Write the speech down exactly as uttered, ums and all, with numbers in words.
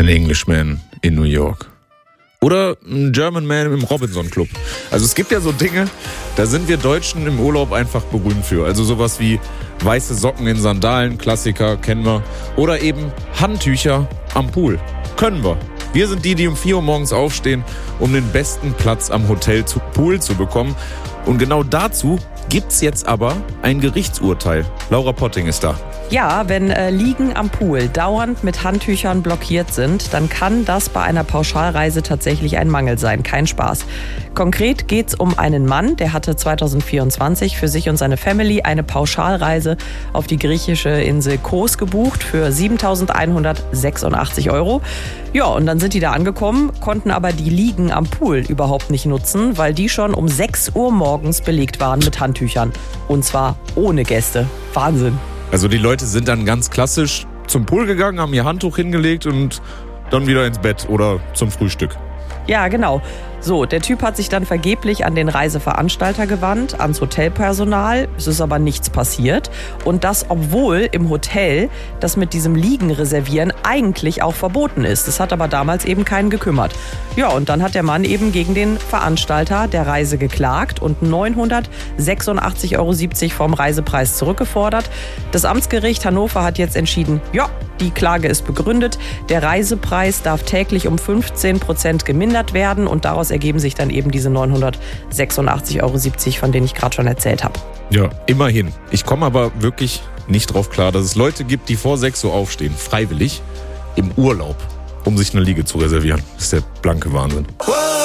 Ein Englishman in New York. Oder ein German Man im Robinson Club. Also es gibt ja so Dinge, da sind wir Deutschen im Urlaub einfach berühmt für. Also sowas wie weiße Socken in Sandalen, Klassiker, kennen wir. Oder eben Handtücher am Pool. Können wir. Wir sind die, die um vier Uhr morgens aufstehen, um den besten Platz am Hotel zu Pool zu bekommen. Und genau dazu gibt's jetzt aber ein Gerichtsurteil. Laura Potting ist da. Ja, wenn äh, Liegen am Pool dauernd mit Handtüchern blockiert sind, dann kann das bei einer Pauschalreise tatsächlich ein Mangel sein. Kein Spaß. Konkret geht's um einen Mann, der hatte zwanzig vierundzwanzig für sich und seine Family eine Pauschalreise auf die griechische Insel Kos gebucht für siebentausendeinhundertsechsundachtzig Euro. Ja, und dann sind die da angekommen, konnten aber die Liegen am Pool überhaupt nicht nutzen, weil die schon um sechs Uhr morgens belegt waren mit Handtüchern. Und zwar ohne Gäste. Wahnsinn. Also die Leute sind dann ganz klassisch zum Pool gegangen, haben ihr Handtuch hingelegt und dann wieder ins Bett oder zum Frühstück. Ja, genau. So, der Typ hat sich dann vergeblich an den Reiseveranstalter gewandt, ans Hotelpersonal. Es ist aber nichts passiert. Und das, obwohl im Hotel das mit diesem Liegen reservieren eigentlich auch verboten ist. Das hat aber damals eben keinen gekümmert. Ja, und dann hat der Mann eben gegen den Veranstalter der Reise geklagt und neunhundertsechsundachtzig Euro siebzig vom Reisepreis zurückgefordert. Das Amtsgericht Hannover hat jetzt entschieden, ja, die Klage ist begründet. Der Reisepreis darf täglich um fünfzehn Prozent gemindert werden und daraus ergeben sich dann eben diese neunhundertsechsundachtzig Euro siebzig, von denen ich gerade schon erzählt habe. Ja, immerhin. Ich komme aber wirklich nicht drauf klar, dass es Leute gibt, die vor sechs Uhr aufstehen, freiwillig, im Urlaub, um sich eine Liege zu reservieren. Das ist der blanke Wahnsinn.